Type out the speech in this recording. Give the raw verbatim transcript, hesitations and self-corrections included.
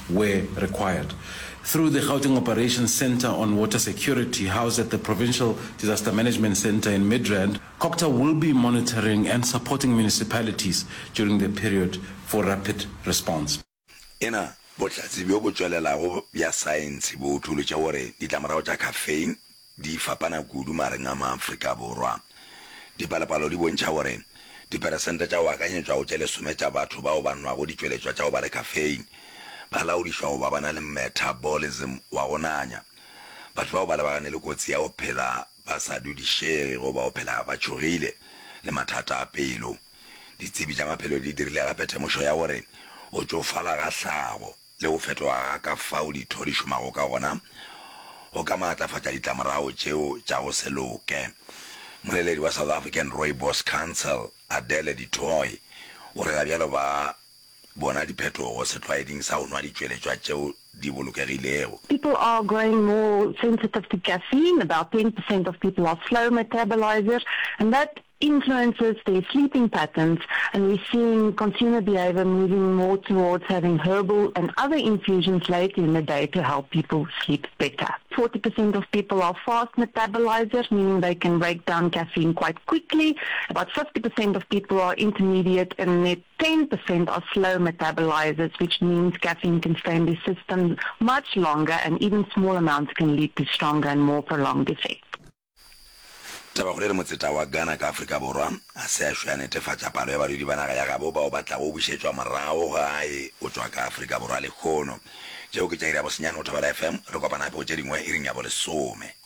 where required. Through the Gauteng Operations Center on Water Security, housed at the Provincial Disaster Management Center in Midrand, COPTA will be monitoring and supporting municipalities during the period for rapid response. Ena botlatsi bjo bo tswelelago ya science bo thulotša gore ditlamorago tša caffeine di fapana kudu mareng a maAfrika Borwa. Dipalopalo di bontšha gore diperesente tša go akanyetšwa go tše lesome tša batho bao ba nwago ditšweletšwa tša go ba le caffeine ba laodišwa go ba bana le metabolism wa go nanya. Batho bao ba lebagane le kotsi ya go phela ba sa dudišege go ba go phela ba tšhogile le mathata a pelo. Ditsebi tša maphelo di dirile gape temošo ya gore o tšofala ga hlago le go fetoga ka fao ditho di šomago ka gona go ka maatlafatša ditlamorago tšeo tša go se loke. Moleledi wa South African Rooibos Council Adele Ditoy o rela bjalo ba bona diphetogo setlwaeding sa go nwa ditšweletšwa tšeo di bolokegilego. People are growing more sensitive to caffeine. About ten percent of people are slow metabolizers, and that influences their sleeping patterns, and we're seeing consumer behavior moving more towards having herbal and other infusions late in the day to help people sleep better. forty percent of people are fast metabolizers, meaning they can break down caffeine quite quickly. About fifty percent of people are intermediate, and then ten percent are slow metabolizers, which means caffeine can stay in the system much longer, and even small amounts can lead to stronger and more prolonged effects. Taba go le motseta wa Ghana ka Afrika Borwa a se a shwa netefatsa palo ya badudi bana ga ya ga bo ba o batla go bušetšwa morago gae o tswa ka Afrika Borwa le khono tšeo ke tša ira bo senyane o Thobela F M re kopana go tše dingwe e reng ya bo lesome.